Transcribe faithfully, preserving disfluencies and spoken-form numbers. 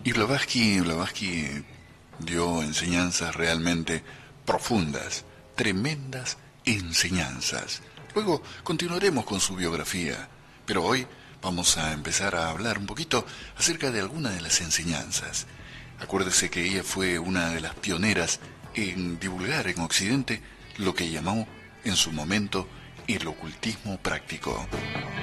Y Blavatsky, Blavatsky dio enseñanzas realmente profundas, tremendas enseñanzas. Luego continuaremos con su biografía, pero hoy vamos a empezar a hablar un poquito acerca de algunas de las enseñanzas. Acuérdese que ella fue una de las pioneras en divulgar en Occidente lo que llamó en su momento el ocultismo práctico.